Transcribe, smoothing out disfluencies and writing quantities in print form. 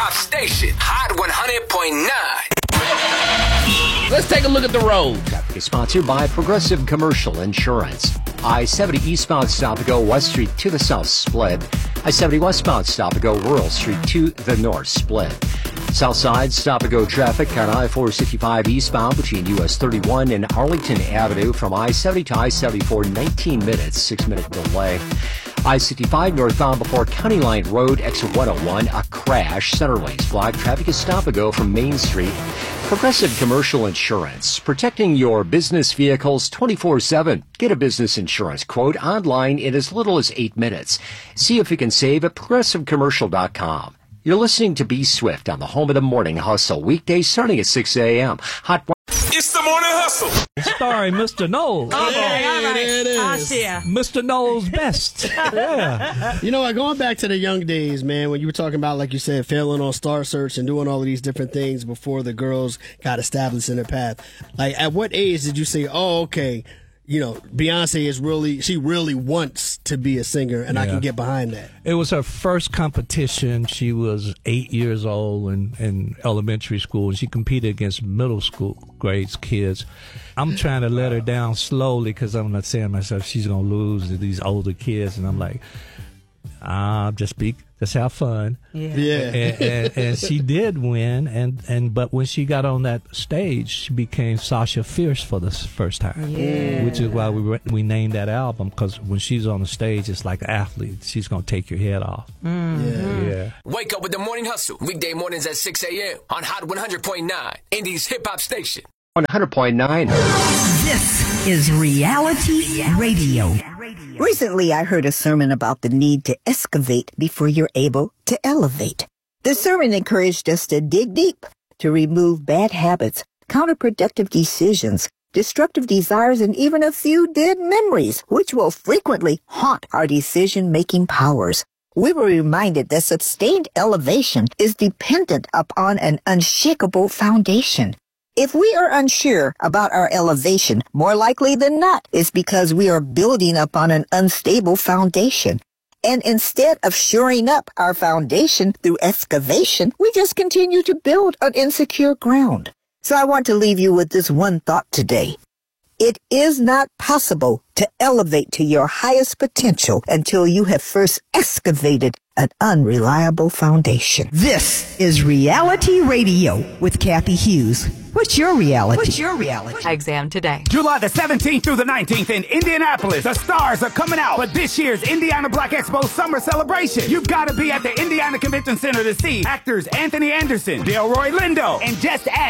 Station, Hot 100.9. Let's take a look at the road. Traffic is sponsored by Progressive Commercial Insurance. I-70 eastbound stop and go West Street to the south split. I-70 westbound stop and go Rural Street to the north split. South side stop and go traffic on I-465 eastbound between US 31 and Arlington Avenue from I-70 to I-74, 19 minutes, 6-minute delay. I-65 northbound before County Line Road, exit 101, a crash. Center lanes blocked. Traffic is stop and go from Main Street. Progressive Commercial Insurance, protecting your business vehicles 24/7. Get a business insurance quote online in as little as 8 minutes. See if you can save at progressivecommercial.com. You're listening to B Swift on the home of the Morning Hustle, weekdays starting at 6 a.m. Hot. It's the Morning Hustle. Starring Mr. Knowles. Okay, all right. It is. Mr. Knowles best. Yeah. You know what, going back to the young days, man, when you were talking about, like you said, failing on Star Search and doing all of these different things before the girls got established in their path. Like, at what age did you say, oh, okay, you know, Beyonce she really wants to be a singer, and I can get behind that? It was her first competition. She was 8 years old in elementary school, and she competed against middle school grades kids. I'm trying to let her down slowly because I'm not saying to myself she's going to lose to these older kids, and I'm like, just have fun. And she did win, but when she got on that stage, she became Sasha Fierce for the first time, which is why we named that album, because when she's on the stage, it's like an athlete. She's going to take your head off. Yeah. Wake up with the Morning Hustle, weekday mornings at 6 a.m. on Hot 100.9, Indies Hip Hop Station. 100.9. This is Reality Radio. Recently, I heard a sermon about the need to excavate before you're able to elevate. The sermon encouraged us to dig deep, to remove bad habits, counterproductive decisions, destructive desires, and even a few dead memories, which will frequently haunt our decision-making powers. We were reminded that sustained elevation is dependent upon an unshakable foundation. If we are unsure about our elevation, more likely than not, it's because we are building upon an unstable foundation. And instead of shoring up our foundation through excavation, we just continue to build on insecure ground. So I want to leave you with this one thought today. It is not possible to elevate to your highest potential until you have first excavated an unreliable foundation. This is Reality Radio with Kathy Hughes. What's your reality? Exam today. July the 17th through the 19th in Indianapolis. The stars are coming out for this year's Indiana Black Expo Summer Celebration. You've got to be at the Indiana Convention Center to see actors Anthony Anderson, Delroy Lindo, and just add